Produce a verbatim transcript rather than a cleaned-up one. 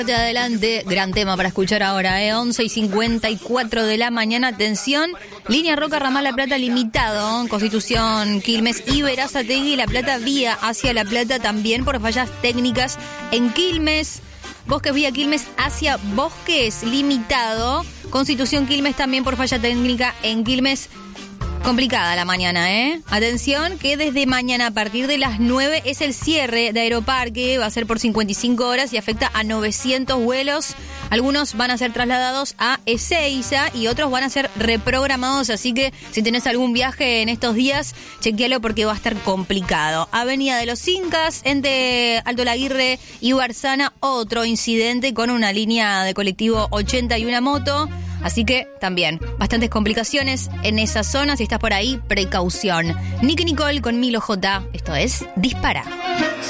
De adelante, gran tema para escuchar ahora, ¿eh? once y cincuenta y cuatro de la mañana, atención, línea Roca Ramal La Plata limitado, Constitución, Quilmes y Berazategui, La Plata vía hacia La Plata también por fallas técnicas en Quilmes, Bosques vía Quilmes hacia Bosques limitado, Constitución Quilmes también por falla técnica en Quilmes. Complicada la mañana, ¿eh? Atención, que desde mañana a partir de las nueve es el cierre de Aeroparque, va a ser por cincuenta y cinco horas y afecta a novecientos vuelos. Algunos van a ser trasladados a Ezeiza y otros van a ser reprogramados, así que si tenés algún viaje en estos días, chequealo porque va a estar complicado. Avenida de los Incas, entre Alto Laguirre y Barzana, otro incidente con una línea de colectivo ochenta y una moto. Así que también bastantes complicaciones en esa zona. Si estás por ahí, precaución. Nicky Nicole con Milo J. Esto es Dispara.